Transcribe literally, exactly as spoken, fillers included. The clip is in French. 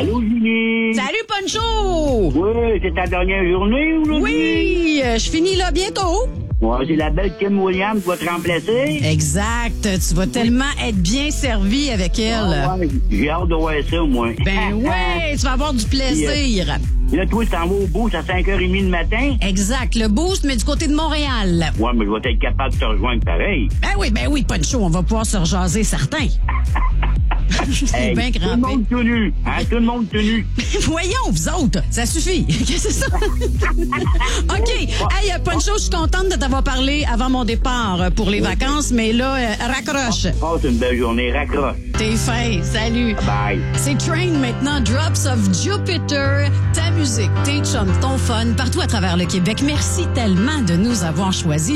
Allô, Julie? Salut, Poncho! Oui, c'est ta dernière journée aujourd'hui? Oui, euh, je finis là bientôt. Ouais, c'est la belle Kim Williams qui va te remplacer. Exact. Tu vas tellement être bien servi avec elle. Ah, ouais, j'ai hâte de voir ça, moi. Ben ouais, tu vas avoir du plaisir. Là, toi, tu t'en vas au boost à cinq heures trente le matin? Exact. Le boost, mais du côté de Montréal. Ouais, mais je vais être capable de te rejoindre pareil. Ben oui, ben oui, Poncho, on va pouvoir se rejaser certains. C'est Hey, bien tout le crampé. monde tenu, hein? Tout le monde tenu. Voyons, vous autres, ça suffit. Qu'est-ce que c'est ça? OK. Hey, Poncho, je suis contente de t'avoir parlé avant mon départ pour les vacances, mais là, euh, raccroche. Passe une belle journée, raccroche. T'es fin. Salut. Bye. C'est Train maintenant, Drops of Jupiter. Ta musique, tes chums, ton fun, partout à travers le Québec. Merci tellement de nous avoir choisis.